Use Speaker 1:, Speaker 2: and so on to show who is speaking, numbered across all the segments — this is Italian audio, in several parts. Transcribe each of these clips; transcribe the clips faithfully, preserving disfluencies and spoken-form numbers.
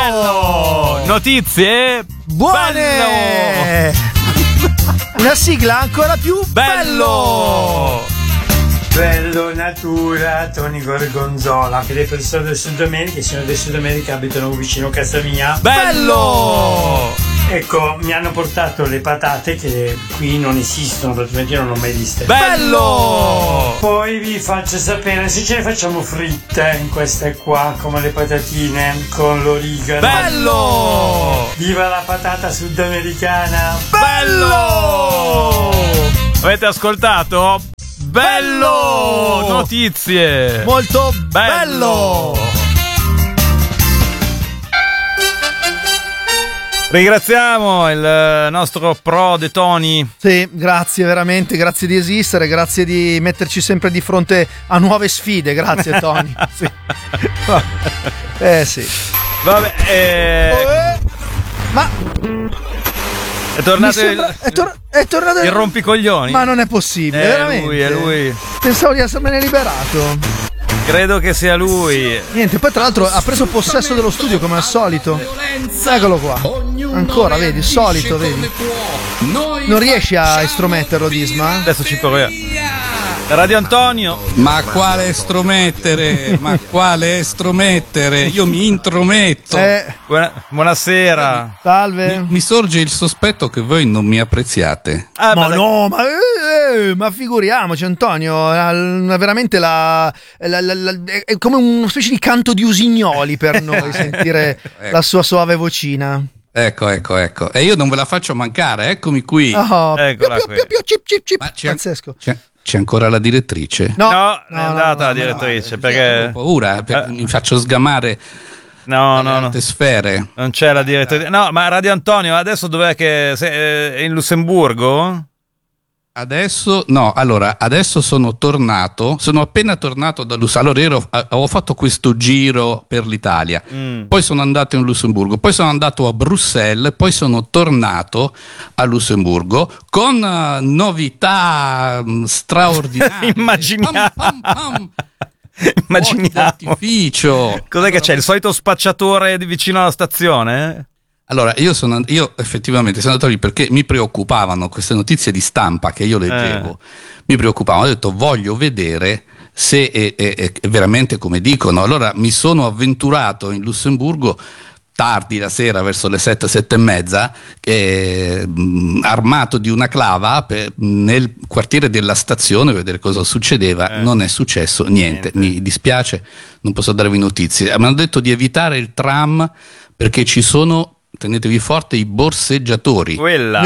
Speaker 1: bello. Notizie
Speaker 2: buone. Una sigla ancora più bello.
Speaker 3: Bello natura, Tony Gorgonzola. Che le persone del Sud America, che sono del Sud America, abitano vicino a casa mia.
Speaker 1: Bello!
Speaker 3: Ecco, mi hanno portato le patate che qui non esistono, praticamente io non l'ho mai viste.
Speaker 1: Bello!
Speaker 3: Poi vi faccio sapere se ce le facciamo fritte, queste qua, come le patatine con l'origano.
Speaker 1: Bello!
Speaker 3: Viva la patata sudamericana!
Speaker 1: Bello! Avete ascoltato? Bello! Notizie!
Speaker 2: Molto bello! bello.
Speaker 1: Ringraziamo il nostro pro De Tony.
Speaker 2: Sì, grazie veramente, grazie di esistere, grazie di metterci sempre di fronte a nuove sfide, grazie Tony. Sì. Eh sì.
Speaker 1: Vabbè, eh...
Speaker 2: Oh, eh. Ma
Speaker 1: è tornato
Speaker 2: sembra,
Speaker 1: il,
Speaker 2: è, tor- è tornato
Speaker 1: il rompicoglioni.
Speaker 2: Ma non è possibile,
Speaker 1: è
Speaker 2: veramente.
Speaker 1: lui, è lui.
Speaker 2: Pensavo di essermene liberato.
Speaker 1: Credo che sia lui.
Speaker 2: Niente, poi tra l'altro ha preso possesso dello studio come al solito. Eccolo qua. Ancora, vedi, solito, vedi. Non riesci a estrometterlo, Disma?
Speaker 1: Adesso ci proviamo. Radio Antonio.
Speaker 4: Ma quale estromettere? Ma quale estromettere? Io mi intrometto.
Speaker 2: Eh.
Speaker 1: Buona- buonasera.
Speaker 2: Salve.
Speaker 4: Mi, mi sorge il sospetto che voi non mi apprezziate.
Speaker 1: Ah,
Speaker 2: ma
Speaker 1: ma
Speaker 2: no, ma, eh, ma figuriamoci Antonio, la, la, veramente la, la, la, la, è come una specie di canto di usignoli per noi sentire
Speaker 4: ecco.
Speaker 2: la sua suave vocina.
Speaker 4: Ecco, ecco, ecco. E io non ve la faccio mancare, eccomi qui.
Speaker 2: Oh,
Speaker 1: Eccola
Speaker 2: più,
Speaker 1: qui.
Speaker 2: più, più, più, cip, cip, cip.
Speaker 4: Ma c'è,
Speaker 2: Pazzesco.
Speaker 4: c'è, c'è ancora la direttrice?
Speaker 2: No,
Speaker 1: No, è
Speaker 2: no,
Speaker 1: andata
Speaker 2: no,
Speaker 1: la
Speaker 2: no,
Speaker 1: direttrice
Speaker 4: Ho
Speaker 1: perché
Speaker 4: paura, perché
Speaker 1: Eh.
Speaker 4: mi faccio sgamare
Speaker 1: no,
Speaker 4: dalle
Speaker 1: no, no.
Speaker 4: alte sfere.
Speaker 1: Non c'è la direttrice. No, ma Radio Antonio adesso dov'è che sei, è in Lussemburgo?
Speaker 4: Adesso, no, allora, adesso sono tornato, sono appena tornato da Lussemburgo, allora ero, avevo fatto questo giro per l'Italia,
Speaker 1: Mm.
Speaker 4: poi sono andato in Lussemburgo, poi sono andato a Bruxelles, poi sono tornato a Lussemburgo con uh, novità um, straordinarie.
Speaker 1: Immaginiamo.
Speaker 4: Pam, pam, pam.
Speaker 1: Immaginiamo.
Speaker 4: Fuochi d'artificio.
Speaker 1: Cos'è che c'è? Il solito spacciatore di vicino alla stazione?
Speaker 4: Allora, io sono io effettivamente sono andato lì perché mi preoccupavano queste notizie di stampa che io leggevo,
Speaker 1: Eh.
Speaker 4: mi preoccupavano, ho detto voglio vedere se è, è, è veramente come dicono. Allora mi sono avventurato in Lussemburgo tardi la sera, verso le sette, sette e mezza, eh, mh, armato di una clava per, nel quartiere della stazione, vedere cosa succedeva.
Speaker 1: Eh.
Speaker 4: Non è successo niente,
Speaker 1: Niente.
Speaker 4: mi dispiace, non posso darvi notizie. Mi hanno detto di evitare il tram perché ci sono, tenetevi forte, i borseggiatori.
Speaker 1: Quella.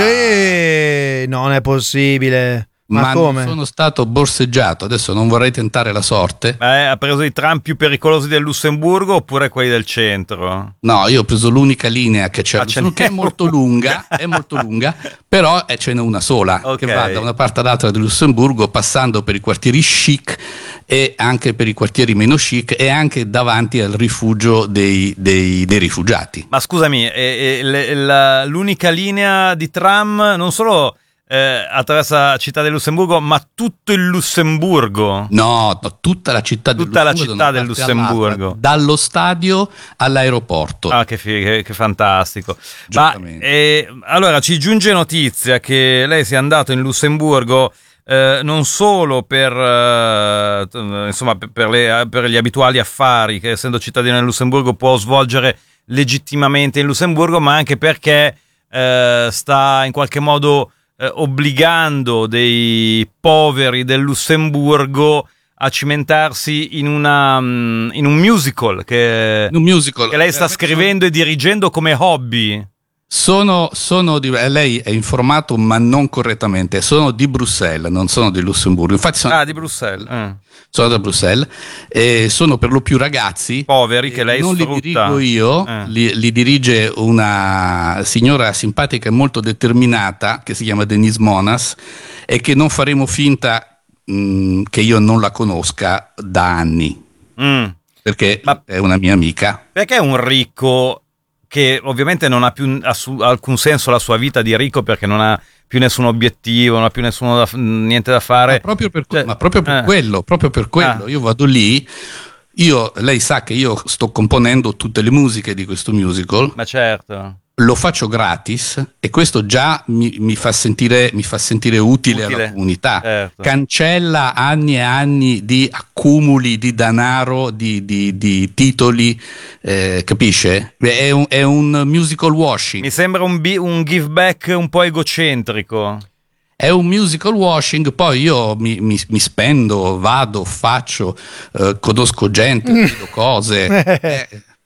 Speaker 2: Eh, non è possibile. Ma,
Speaker 4: Ma
Speaker 2: come?
Speaker 4: non sono stato borseggiato, adesso non vorrei tentare la sorte.
Speaker 1: Eh, ha preso i tram più pericolosi del Lussemburgo oppure quelli del centro?
Speaker 4: No, io ho preso l'unica linea che c'è,
Speaker 1: Ah, ce n'è
Speaker 4: che è molto lunga, è molto lunga, però eh, ce n'è una sola,
Speaker 1: Ok.
Speaker 4: che va da una parte all'altra del Lussemburgo, passando per i quartieri chic e anche per i quartieri meno chic e anche davanti al rifugio dei, dei, dei rifugiati.
Speaker 1: Ma scusami, eh, eh, le- la- l'unica linea di tram non solo eh, attraversa la città del Lussemburgo, ma tutto il Lussemburgo.
Speaker 4: No, no, tutta la città del
Speaker 1: Tutta la
Speaker 4: Lussemburgo,
Speaker 1: città
Speaker 4: da
Speaker 1: del
Speaker 4: una parte all'altra,
Speaker 1: Lussemburgo.
Speaker 4: dallo stadio all'aeroporto.
Speaker 1: Ah, che, fi- che, che fantastico. Ma
Speaker 4: Giustamente.
Speaker 1: eh, allora ci giunge notizia che lei sia andato in Lussemburgo eh, non solo per, eh, t- insomma, per, per le- per gli abituali affari che, essendo cittadino del Lussemburgo, può svolgere legittimamente in Lussemburgo, ma anche perché eh, sta in qualche modo eh, obbligando dei poveri del Lussemburgo a cimentarsi in, una, mm, in un musical che,
Speaker 4: In un musical.
Speaker 1: che lei sta
Speaker 4: Veramente
Speaker 1: scrivendo e dirigendo come hobby.
Speaker 4: Sono, sono di, eh, lei è informato ma non correttamente, sono di Bruxelles, non sono di Lussemburgo, infatti sono,
Speaker 1: Ah, di Bruxelles. Eh.
Speaker 4: sono da Bruxelles e sono per lo più ragazzi
Speaker 1: Poveri che lei
Speaker 4: non li
Speaker 1: sfrutta.
Speaker 4: dirigo io,
Speaker 1: Eh.
Speaker 4: li, li dirige una signora simpatica e molto determinata che si chiama Denise Monas e che non faremo finta mh, che io non la conosca da anni,
Speaker 1: Mm.
Speaker 4: perché
Speaker 1: Ma-
Speaker 4: è una mia amica.
Speaker 1: Perché un ricco che ovviamente non ha più assu- alcun senso la sua vita di ricco, perché non ha più nessun obiettivo, non ha più nessuno da, niente da fare.
Speaker 4: Ma proprio per, que-
Speaker 1: Cioè,
Speaker 4: ma proprio per
Speaker 1: eh.
Speaker 4: quello, proprio per quello,
Speaker 1: Ah.
Speaker 4: io vado lì io, lei sa che io sto componendo tutte le musiche di questo musical.
Speaker 1: Ma certo.
Speaker 4: Lo faccio gratis e questo già mi, mi fa sentire mi fa sentire utile, utile. alla comunità.
Speaker 1: Certo.
Speaker 4: Cancella anni e anni di accumuli di denaro, di, di, di titoli, eh, capisce? È un, è un musical washing.
Speaker 1: Mi sembra un, bi- un give back un po' egocentrico.
Speaker 4: È un musical washing, poi io mi, mi, mi spendo, vado, faccio, eh, conosco gente, vedo cose. eh,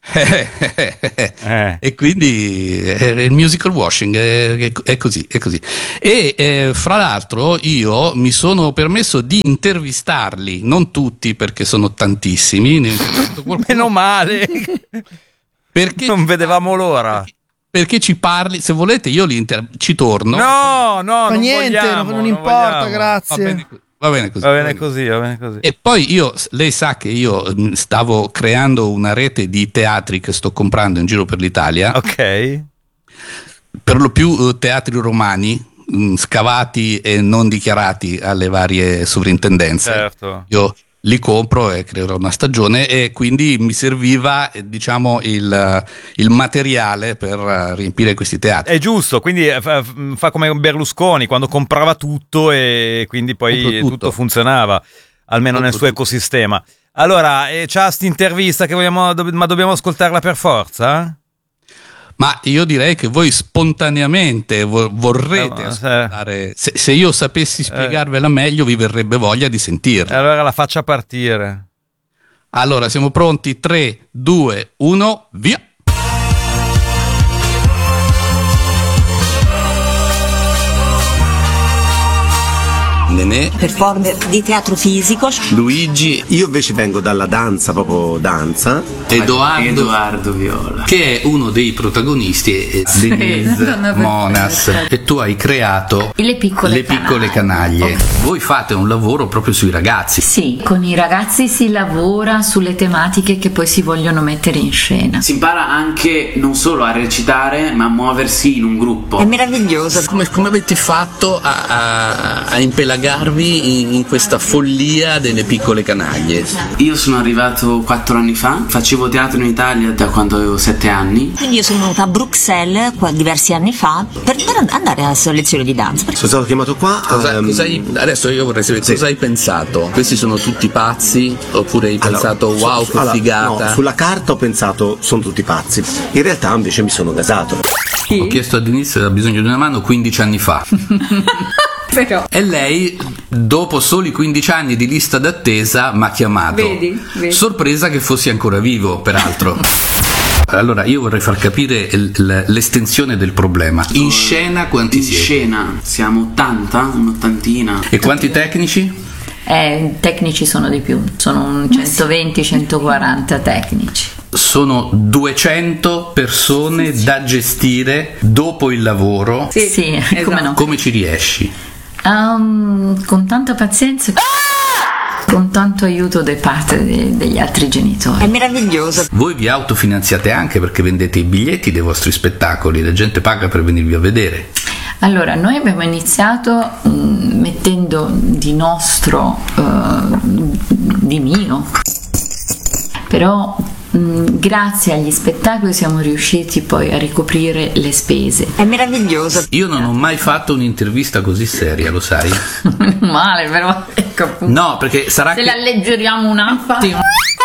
Speaker 4: eh. E quindi eh, il musical washing è, è così, è così. E eh, fra l'altro io mi sono permesso di intervistarli, non tutti perché sono tantissimi, ne
Speaker 1: meno male,
Speaker 4: perché
Speaker 1: non vedevamo l'ora.
Speaker 4: Perché ci parli, se volete io li inter- ci torno.
Speaker 1: No, no, non
Speaker 2: niente,
Speaker 1: vogliamo,
Speaker 2: non, non
Speaker 1: non
Speaker 2: importa,
Speaker 1: vogliamo.
Speaker 2: grazie.
Speaker 4: Va bene, va bene così.
Speaker 1: Va bene così, va bene così.
Speaker 4: E poi io, lei sa che io stavo creando una rete di teatri che sto comprando in giro per l'Italia.
Speaker 1: Ok.
Speaker 4: Per lo più uh, teatri romani, mh, scavati e non dichiarati alle varie sovrintendenze.
Speaker 1: Certo.
Speaker 4: Io li compro e creerò una stagione e quindi mi serviva eh, diciamo il, il materiale per uh, riempire questi teatri.
Speaker 1: È giusto, quindi fa, fa come Berlusconi quando comprava tutto e quindi poi tutto. tutto funzionava, almeno Compro nel suo tutto. ecosistema. Allora, eh, c'ha sta intervista che vogliamo, do- ma dobbiamo ascoltarla per forza?
Speaker 4: Ma io direi che voi spontaneamente vo- vorrete
Speaker 1: no,
Speaker 4: ascoltare. Se, se io sapessi spiegarvela
Speaker 1: eh.
Speaker 4: meglio, vi verrebbe voglia di sentirla.
Speaker 1: Allora la faccia partire.
Speaker 4: Allora, siamo pronti? tre, due, uno, via!
Speaker 5: Nenè,
Speaker 6: performer di teatro fisico.
Speaker 5: Luigi,
Speaker 7: io invece vengo dalla danza, proprio danza.
Speaker 5: Edoardo,
Speaker 8: Edoardo Viola,
Speaker 5: che è uno dei protagonisti, e
Speaker 8: sì,
Speaker 5: Denise Monas, e tu hai creato
Speaker 8: le piccole,
Speaker 5: le piccole canaglie.
Speaker 8: canaglie.
Speaker 5: Okay. Voi fate un lavoro proprio sui ragazzi.
Speaker 8: Sì, con i ragazzi si lavora sulle tematiche che poi si vogliono mettere in scena.
Speaker 9: Si impara anche non solo a recitare, ma a muoversi in un gruppo.
Speaker 6: È meraviglioso.
Speaker 5: Come, come avete fatto a, a, a impelagarvi in, in questa follia delle piccole canaglie?
Speaker 9: Io sono arrivato quattro anni fa, facevo teatro in Italia da quando avevo sette anni.
Speaker 6: Quindi io sono venuta a Bruxelles qua, diversi anni fa per, per andare a lezioni di danza.
Speaker 7: Sono stato chiamato qua.
Speaker 5: Cosa,
Speaker 7: um...
Speaker 5: cosa hai, adesso io vorrei sapere, sì. cosa hai pensato? Questi sono tutti pazzi? Oppure hai allora, pensato wow che allora, figata?
Speaker 7: No, sulla carta ho pensato sono tutti pazzi. In realtà invece mi sono gasato.
Speaker 5: Sì. Ho chiesto a Denise, ha bisogno di una mano quindici anni fa.
Speaker 8: Però.
Speaker 5: E lei, dopo soli quindici anni di lista d'attesa, mi ha chiamato.
Speaker 8: Vedi, vedi.
Speaker 5: Sorpresa che fossi ancora vivo, peraltro. Allora, io vorrei far capire l- l'estensione del problema. In scena quanti
Speaker 9: In
Speaker 5: siete?
Speaker 9: scena siamo ottanta, un'ottantina.
Speaker 5: E quanti tecnici?
Speaker 8: Eh, tecnici sono di più, sono un centoventi centoquaranta tecnici.
Speaker 5: Sono duecento persone sì, sì. da gestire dopo il lavoro.
Speaker 8: Sì, sì, esatto. Come no?
Speaker 5: Come ci riesci?
Speaker 8: Um, con tanta pazienza, ah! con tanto aiuto da parte de- degli altri genitori.
Speaker 6: È meraviglioso.
Speaker 5: Voi vi autofinanziate anche perché vendete i biglietti dei vostri spettacoli, la gente paga per venirvi a vedere.
Speaker 8: Allora, noi abbiamo iniziato mh, mettendo di nostro, uh, di mio, però mh, grazie agli spettacoli siamo riusciti poi a ricoprire le spese.
Speaker 6: È meraviglioso.
Speaker 5: Io non ho mai fatto un'intervista così seria, lo sai?
Speaker 8: Male, però ecco.
Speaker 5: No, perché sarà
Speaker 8: se
Speaker 5: che...
Speaker 8: la alleggeriamo un attimo.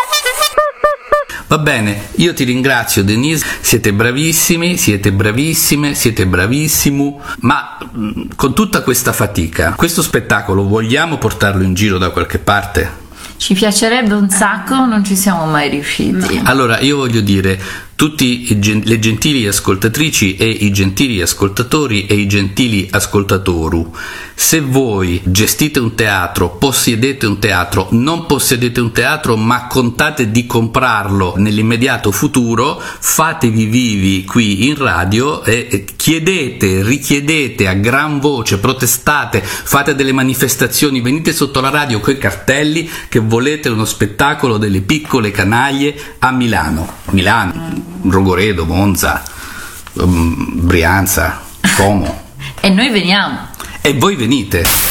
Speaker 5: Va bene, io ti ringrazio Denise, siete bravissimi, siete bravissime, siete bravissimo, ma mh, con tutta questa fatica, questo spettacolo vogliamo portarlo in giro da qualche parte?
Speaker 8: Ci piacerebbe un sacco, non ci siamo mai riusciti.
Speaker 5: Allora, io voglio dire, tutti le gentili ascoltatrici e i gentili ascoltatori e i gentili ascoltatoru, se voi gestite un teatro, possedete un teatro, non possedete un teatro ma contate di comprarlo nell'immediato futuro, fatevi vivi qui in radio e chiedete, richiedete a gran voce, protestate, fate delle manifestazioni, venite sotto la radio coi cartelli che volete uno spettacolo delle piccole canaglie a Milano. Milano. Rogoredo, Monza, um, Brianza, Como.
Speaker 8: E noi veniamo.
Speaker 5: E voi venite.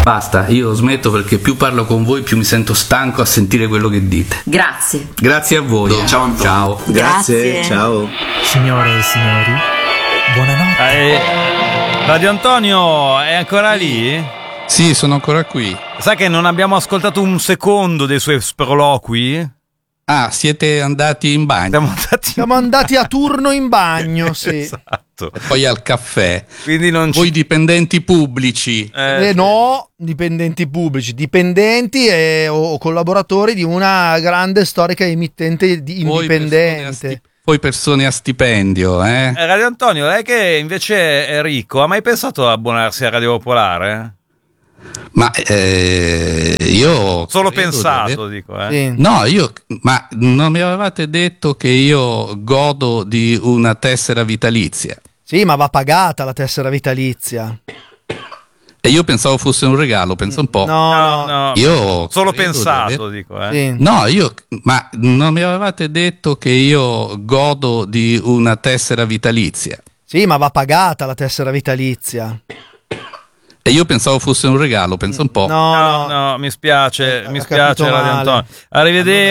Speaker 5: Basta, io smetto perché più parlo con voi più mi sento stanco a sentire quello che dite.
Speaker 8: Grazie.
Speaker 5: Grazie a voi.
Speaker 9: Ciao Antonio.
Speaker 5: Ciao.
Speaker 7: Grazie,
Speaker 6: Grazie.
Speaker 7: ciao.
Speaker 10: Signore e signori, buonanotte.
Speaker 1: Eh, Radio Antonio è ancora lì?
Speaker 4: Sì, sono ancora qui.
Speaker 1: Sai che non abbiamo ascoltato un secondo dei suoi sproloqui?
Speaker 4: Ah, siete andati in bagno?
Speaker 1: Siamo andati,
Speaker 2: Siamo andati a turno in bagno, sì.
Speaker 1: Esatto.
Speaker 4: E poi al caffè.
Speaker 1: Quindi non ci...
Speaker 4: Voi dipendenti pubblici.
Speaker 1: Eh,
Speaker 2: Eh, no, dipendenti pubblici, dipendenti e, o, o collaboratori di una grande storica emittente di
Speaker 4: Voi persone, a
Speaker 2: indipendente.
Speaker 4: sti- voi persone a stipendio, eh?
Speaker 1: eh, Radio Antonio, lei che invece è ricco, ha mai pensato a abbonarsi a Radio Popolare?
Speaker 4: Ma eh, io
Speaker 1: Solo
Speaker 4: credo di
Speaker 1: pensato,
Speaker 4: aver-
Speaker 1: dico. Eh.
Speaker 2: Sì.
Speaker 4: No, io, ma non mi avevate detto che io godo di una tessera vitalizia?
Speaker 2: Sì, ma va pagata la tessera vitalizia.
Speaker 4: E io pensavo fosse un regalo, pensa un po'.
Speaker 2: No,
Speaker 1: No,
Speaker 2: no.
Speaker 1: no,
Speaker 4: Io
Speaker 1: solo
Speaker 4: credo di
Speaker 1: pensato,
Speaker 4: aver-
Speaker 1: dico. Eh.
Speaker 2: Sì.
Speaker 4: No, io, ma non mi avevate detto che io godo di una tessera vitalizia?
Speaker 2: Sì, ma va pagata la tessera vitalizia.
Speaker 4: E io pensavo fosse un regalo, pensa un po'.
Speaker 2: No,
Speaker 1: No,
Speaker 2: no.
Speaker 1: no, mi spiace,
Speaker 2: Eh,
Speaker 1: mi
Speaker 2: ho
Speaker 1: spiace
Speaker 2: capito
Speaker 1: Radio
Speaker 2: male.
Speaker 1: Antonio. Arrivederci.